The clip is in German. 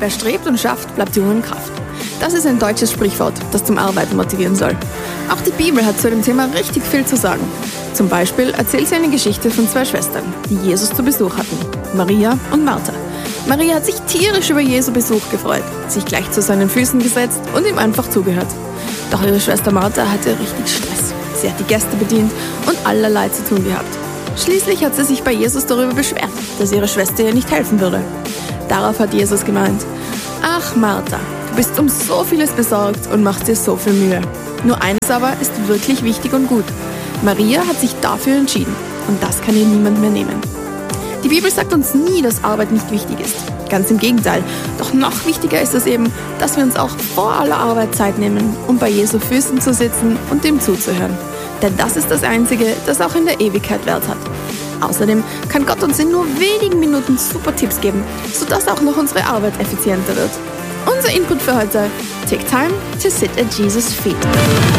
wer strebt und schafft, bleibt jung in Kraft. Das ist ein deutsches Sprichwort, das zum Arbeiten motivieren soll. Auch die Bibel hat zu dem Thema richtig viel zu sagen. Zum Beispiel erzählt sie eine Geschichte von 2 Schwestern, die Jesus zu Besuch hatten, Maria und Martha. Maria hat sich tierisch über Jesu Besuch gefreut, sich gleich zu seinen Füßen gesetzt und ihm einfach zugehört. Doch ihre Schwester Martha hatte richtig Stress. Sie hat die Gäste bedient und allerlei zu tun gehabt. Schließlich hat sie sich bei Jesus darüber beschwert, dass ihre Schwester ihr nicht helfen würde. Darauf hat Jesus gemeint: Ach Martha, du bist um so vieles besorgt und machst dir so viel Mühe. Nur eines aber ist wirklich wichtig und gut. Maria hat sich dafür entschieden und das kann ihr niemand mehr nehmen. Die Bibel sagt uns nie, dass Arbeit nicht wichtig ist. Ganz im Gegenteil. Doch noch wichtiger ist es eben, dass wir uns auch vor aller Arbeit Zeit nehmen, um bei Jesu Füßen zu sitzen und ihm zuzuhören. Denn das ist das Einzige, das auch in der Ewigkeit Wert hat. Außerdem kann Gott uns in nur wenigen Minuten super Tipps geben, sodass auch noch unsere Arbeit effizienter wird. Unser Input für heute: Take time to sit at Jesus' feet.